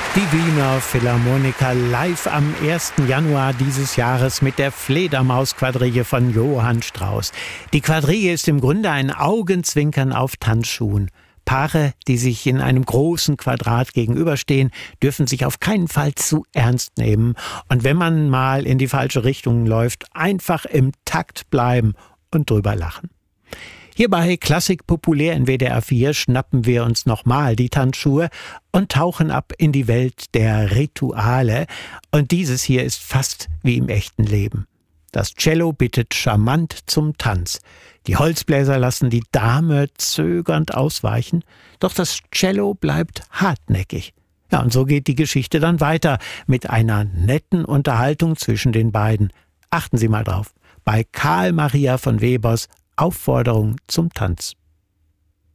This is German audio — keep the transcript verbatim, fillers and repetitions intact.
Die Wiener Philharmoniker live am ersten Januar dieses Jahres mit der Fledermaus-Quadrille von Johann Strauss. Die Quadrille ist im Grunde ein Augenzwinkern auf Tanzschuhen. Paare, die sich in einem großen Quadrat gegenüberstehen, dürfen sich auf keinen Fall zu ernst nehmen. Und wenn man mal in die falsche Richtung läuft, einfach im Takt bleiben und drüber lachen. Hier bei Klassik populär in W D R vier schnappen wir uns nochmal die Tanzschuhe und tauchen ab in die Welt der Rituale. Und dieses hier ist fast wie im echten Leben. Das Cello bittet charmant zum Tanz. Die Holzbläser lassen die Dame zögernd ausweichen, doch das Cello bleibt hartnäckig. Ja, und so geht die Geschichte dann weiter mit einer netten Unterhaltung zwischen den beiden. Achten Sie mal drauf. Bei Karl Maria von Webers Aufforderung zum Tanz.